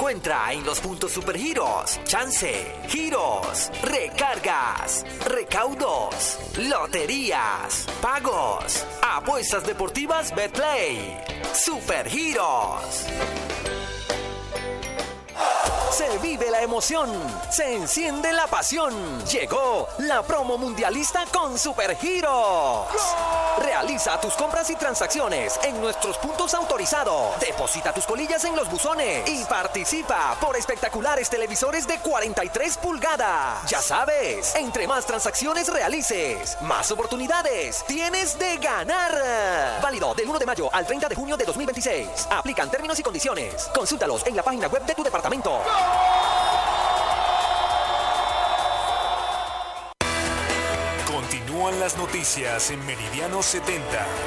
encuentra en los puntos Supergiros, Chance, Giros, Recargas, Recaudos, Loterías, Pagos, Apuestas Deportivas Betplay. Supergiros. Se vive la emoción, se enciende la pasión. Llegó la promo mundialista con Supergiros. Realiza tus compras y transacciones en nuestros puntos autorizados. Deposita tus colillas en los buzones y participa por espectaculares televisores de 43 pulgadas. Ya sabes, entre más transacciones realices, más oportunidades tienes de ganar. Válido del 1 de mayo al 30 de junio de 2026. Aplican términos y condiciones. Consúltalos en la página web de tu departamento. Continúan las noticias en Meridiano 70.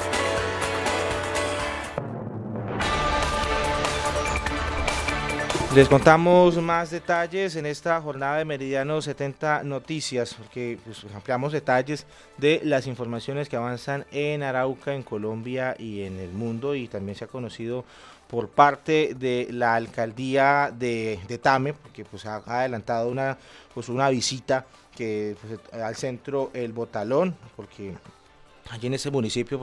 Les contamos más detalles en esta jornada de Meridiano 70 Noticias, porque pues, ampliamos detalles de las informaciones que avanzan en Arauca, en Colombia y en el mundo, y también se ha conocido por parte de la alcaldía de Tame, porque pues ha adelantado una visita que pues, al centro El Botalón, porque allí en ese municipio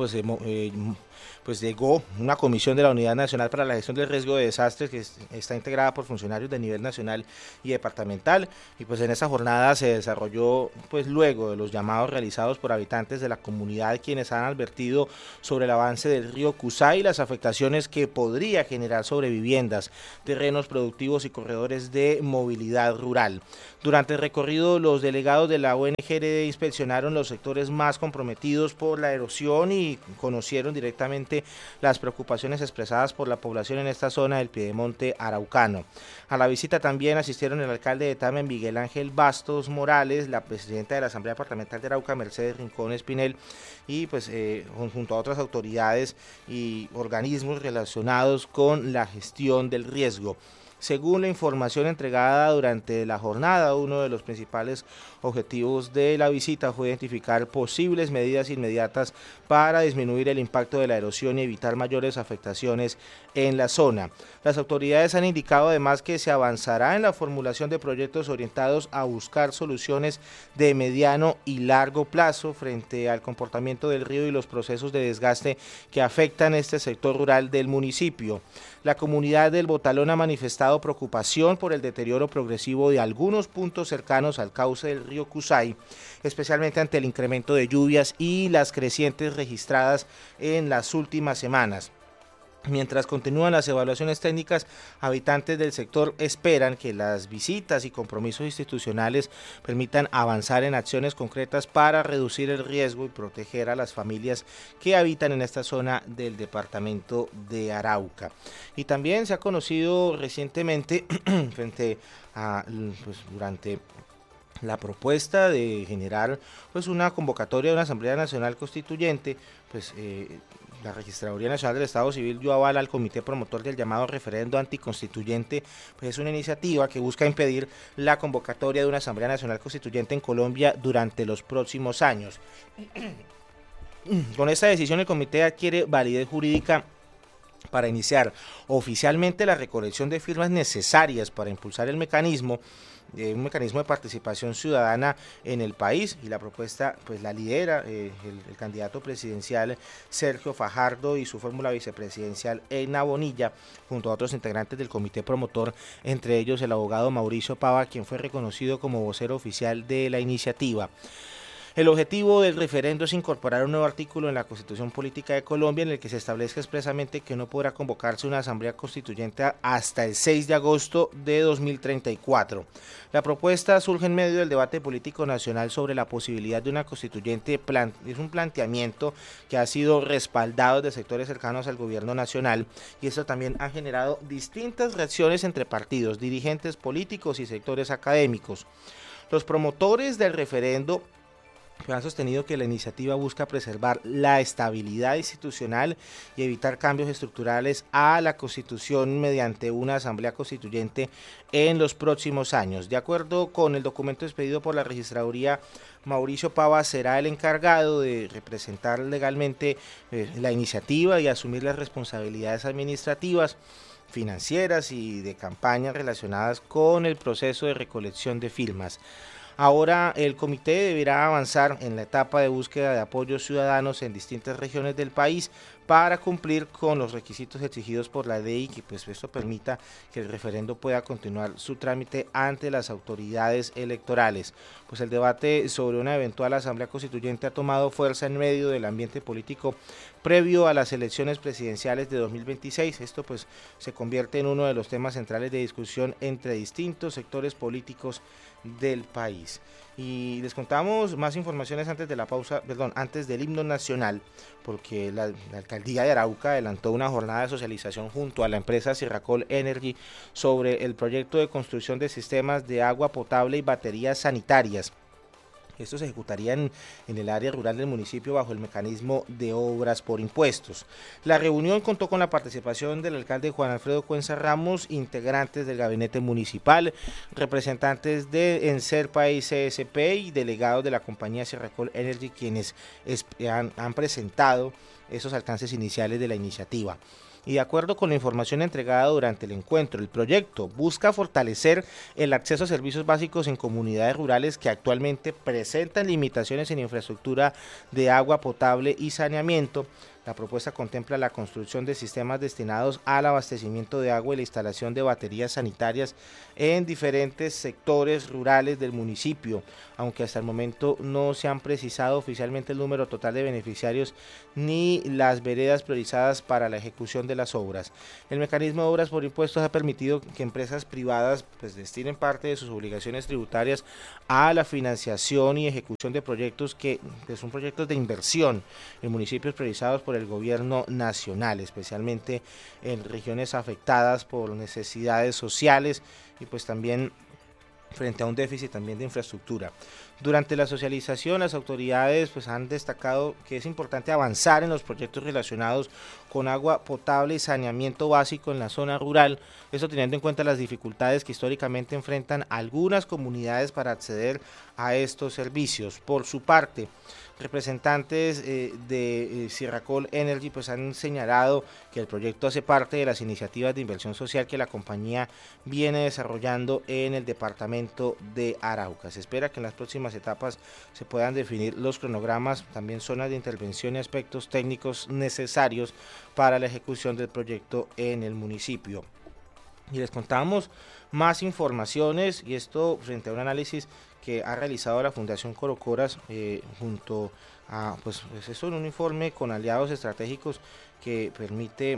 pues llegó una comisión de la Unidad Nacional para la Gestión del Riesgo de Desastres que está integrada por funcionarios de nivel nacional y departamental, y pues en esa jornada se desarrolló pues luego de los llamados realizados por habitantes de la comunidad, quienes han advertido sobre el avance del río Cusay y las afectaciones que podría generar sobre viviendas, terrenos productivos y corredores de movilidad rural. Durante el recorrido, los delegados de la ONG inspeccionaron los sectores más comprometidos por la erosión y conocieron directamente las preocupaciones expresadas por la población en esta zona del piedemonte araucano. A la visita también asistieron el alcalde de Tame, Miguel Ángel Bastos Morales, la presidenta de la Asamblea Departamental de Arauca, Mercedes Rincón Espinel, y pues junto a otras autoridades y organismos relacionados con la gestión del riesgo. Según la información entregada durante la jornada, uno de los principales objetivos de la visita fue identificar posibles medidas inmediatas para disminuir el impacto de la erosión y evitar mayores afectaciones en la zona. Las autoridades han indicado además que se avanzará en la formulación de proyectos orientados a buscar soluciones de mediano y largo plazo frente al comportamiento del río y los procesos de desgaste que afectan este sector rural del municipio. La comunidad del Botalón ha manifestado preocupación por el deterioro progresivo de algunos puntos cercanos al cauce del río Cusay, especialmente ante el incremento de lluvias y las crecientes registradas en las últimas semanas. Mientras continúan las evaluaciones técnicas, habitantes del sector esperan que las visitas y compromisos institucionales permitan avanzar en acciones concretas para reducir el riesgo y proteger a las familias que habitan en esta zona del departamento de Arauca. Y también se ha conocido recientemente frente a durante la propuesta de generar pues una convocatoria de una Asamblea Nacional Constituyente, pues la Registraduría Nacional del Estado Civil dio aval al comité promotor del llamado referendo anticonstituyente, pues es una iniciativa que busca impedir la convocatoria de una Asamblea Nacional Constituyente en Colombia durante los próximos años. Con esta decisión el comité adquiere validez jurídica para iniciar oficialmente la recolección de firmas necesarias para impulsar el mecanismo, un mecanismo de participación ciudadana en el país, y la propuesta pues la lidera el candidato presidencial Sergio Fajardo y su fórmula vicepresidencial Edna Bonilla, junto a otros integrantes del comité promotor, entre ellos el abogado Mauricio Pava, quien fue reconocido como vocero oficial de la iniciativa. El objetivo del referendo es incorporar un nuevo artículo en la Constitución Política de Colombia en el que se establezca expresamente que no podrá convocarse una asamblea constituyente hasta el 6 de agosto de 2034. La propuesta surge en medio del debate político nacional sobre la posibilidad de una constituyente. Es un planteamiento que ha sido respaldado de sectores cercanos al gobierno nacional, y esto también ha generado distintas reacciones entre partidos, dirigentes políticos y sectores académicos. Los promotores del referendo han sostenido que la iniciativa busca preservar la estabilidad institucional y evitar cambios estructurales a la Constitución mediante una asamblea constituyente en los próximos años. De acuerdo con el documento expedido por la Registraduría, Mauricio Pava será el encargado de representar legalmente la iniciativa y asumir las responsabilidades administrativas. financieras y de campañas relacionadas con el proceso de recolección de firmas. Ahora el comité deberá avanzar en la etapa de búsqueda de apoyos ciudadanos en distintas regiones del país para cumplir con los requisitos exigidos por la ley y que pues esto permita que el referendo pueda continuar su trámite ante las autoridades electorales. Pues el debate sobre una eventual asamblea constituyente ha tomado fuerza en medio del ambiente político previo a las elecciones presidenciales de 2026. Esto pues se convierte en uno de los temas centrales de discusión entre distintos sectores políticos del país. Y les contamos más informaciones antes de la pausa, antes del himno nacional, porque la alcaldía de Arauca adelantó una jornada de socialización junto a la empresa Sierracol Energy sobre el proyecto de construcción de sistemas de agua potable y baterías sanitarias. Estos se ejecutarían en el área rural del municipio bajo el mecanismo de obras por impuestos. La reunión contó con la participación del alcalde Juan Alfredo Cuenza Ramos, integrantes del gabinete municipal, representantes de Enserpa y CSP y delegados de la compañía Sierracol Energy, quienes han presentado esos alcances iniciales de la iniciativa. Y de acuerdo con la información entregada durante el encuentro, el proyecto busca fortalecer el acceso a servicios básicos en comunidades rurales que actualmente presentan limitaciones en infraestructura de agua potable y saneamiento. La propuesta contempla la construcción de sistemas destinados al abastecimiento de agua y la instalación de baterías sanitarias en diferentes sectores rurales del municipio, aunque hasta el momento no se han precisado oficialmente el número total de beneficiarios ni las veredas priorizadas para la ejecución de las obras. El mecanismo de obras por impuestos ha permitido que empresas privadas pues destinen parte de sus obligaciones tributarias a la financiación y ejecución de proyectos que son proyectos de inversión en municipios priorizados por el gobierno nacional, especialmente en regiones afectadas por necesidades sociales y pues también frente a un déficit también de infraestructura. Durante la socialización, las autoridades pues han destacado que es importante avanzar en los proyectos relacionados con agua potable y saneamiento básico en la zona rural, esto teniendo en cuenta las dificultades que históricamente enfrentan algunas comunidades para acceder a estos servicios. Por su parte, representantes de Sierracol Energy pues han señalado que el proyecto hace parte de las iniciativas de inversión social que la compañía viene desarrollando en el departamento de Arauca. Se espera que en las próximas etapas se puedan definir los cronogramas, también zonas de intervención y aspectos técnicos necesarios para la ejecución del proyecto en el municipio. Y les contamos más informaciones, y esto frente a un análisis que ha realizado la Fundación Corocoras junto a pues eso en un informe con aliados estratégicos que permite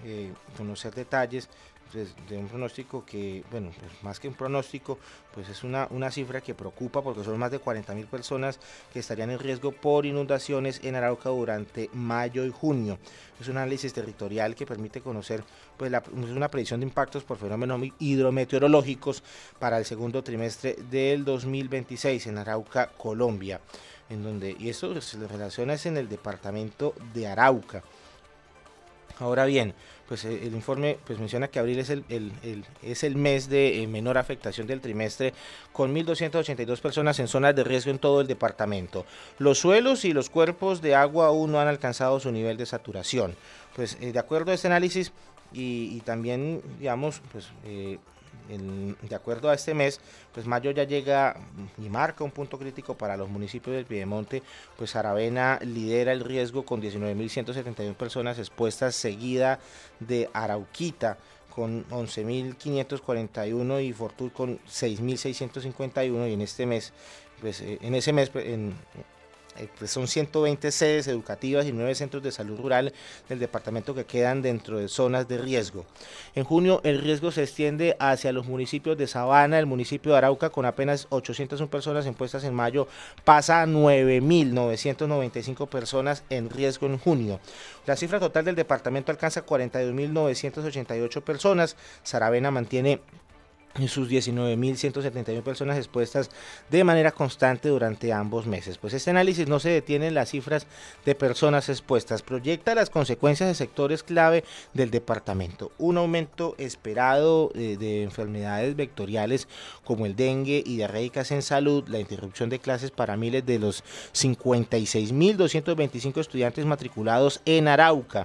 conocer detalles de un pronóstico que, bueno, pues más que un pronóstico, pues es una cifra que preocupa porque son más de 40.000 personas que estarían en riesgo por inundaciones en Arauca durante mayo y junio. Es un análisis territorial que permite conocer pues una predicción de impactos por fenómenos hidrometeorológicos para el segundo trimestre del 2026 en Arauca, Colombia, y esto se relaciona en el departamento de Arauca. Ahora bien, pues el informe pues menciona que abril es el mes de menor afectación del trimestre, con 1.282 personas en zonas de riesgo en todo el departamento. Los suelos y los cuerpos de agua aún no han alcanzado su nivel de saturación. Pues de acuerdo a este análisis y también, digamos, pues de acuerdo a este mes, pues mayo ya llega y marca un punto crítico para los municipios del Piedemonte, pues Saravena lidera el riesgo con 19.171 personas expuestas, seguida de Arauquita con 11.541 y Fortul con 6.651, y en este mes, pues pues son 120 sedes educativas y 9 centros de salud rural del departamento que quedan dentro de zonas de riesgo. En junio el riesgo se extiende hacia los municipios de Sabana. El municipio de Arauca, con apenas 801 personas impuestas en mayo, pasa a 9.995 personas en riesgo en junio. La cifra total del departamento alcanza 42.988 personas. Saravena mantiene sus 19.171 personas expuestas de manera constante durante ambos meses. Pues este análisis no se detiene en las cifras de personas expuestas, proyecta las consecuencias de sectores clave del departamento: un aumento esperado de enfermedades vectoriales como el dengue y diarreicas en salud, la interrupción de clases para miles de los 56.225 estudiantes matriculados en Arauca,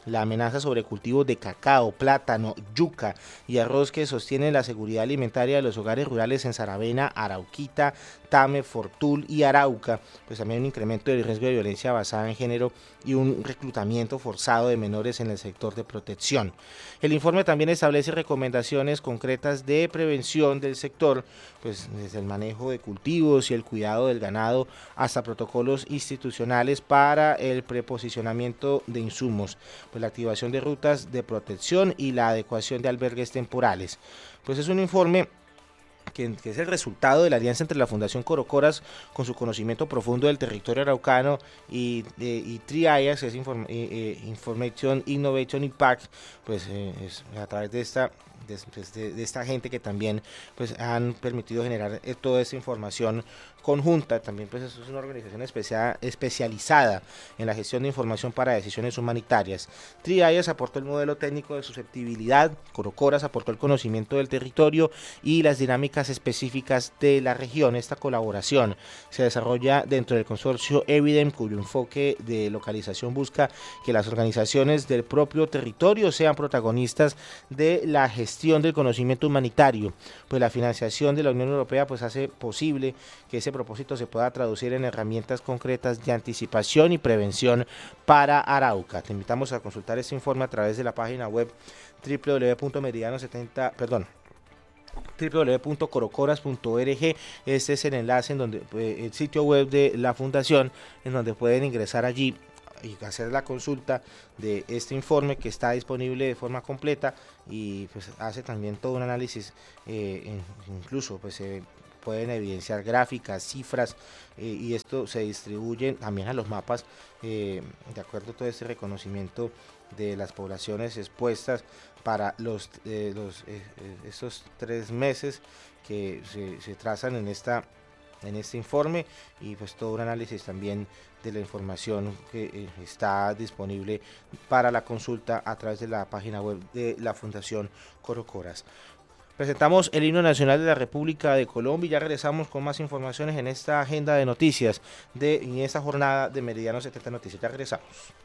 la amenaza sobre cultivos de cacao, plátano, yuca y arroz que sostienen la seguridad alimentaria de los hogares rurales en Saravena, Arauquita, Tame, Fortul y Arauca, pues también un incremento del riesgo de violencia basada en género y un reclutamiento forzado de menores en el sector de protección. El informe también establece recomendaciones concretas de prevención del sector, pues desde el manejo de cultivos y el cuidado del ganado hasta protocolos institucionales para el preposicionamiento de insumos, pues la activación de rutas de protección y la adecuación de albergues temporales. Pues es un informe que es el resultado de la alianza entre la Fundación Corocoras, con su conocimiento profundo del territorio araucano, y TRIAIAS, que es Information Innovation Impact, pues es a través de esta gente que también pues han permitido generar toda esta información conjunta. También pues es una organización especializada en la gestión de información para decisiones humanitarias. TRIAIAS aportó el modelo técnico de susceptibilidad, Corocoras aportó el conocimiento del territorio y las dinámicas específicas de la región. Esta colaboración se desarrolla dentro del consorcio Evidem, cuyo enfoque de localización busca que las organizaciones del propio territorio sean protagonistas de la gestión del conocimiento humanitario, pues la financiación de la Unión Europea pues hace posible que ese propósito se pueda traducir en herramientas concretas de anticipación y prevención para Arauca. Te invitamos a consultar este informe a través de la página web www.corocoras.org. Este es el enlace en donde el sitio web de la fundación, en donde pueden ingresar allí y hacer la consulta de este informe, que está disponible de forma completa, y pues hace también todo un análisis, incluso pues se pueden evidenciar gráficas, cifras, y esto se distribuye también a los mapas de acuerdo a todo este reconocimiento de las poblaciones expuestas para estos 3 meses que se trazan en este informe, y pues todo un análisis también de la información que está disponible para la consulta a través de la página web de la Fundación Corocoras. Presentamos el himno nacional de la República de Colombia y ya regresamos con más informaciones en esta agenda de noticias en esta jornada de Meridiano 70 Noticias. Ya regresamos.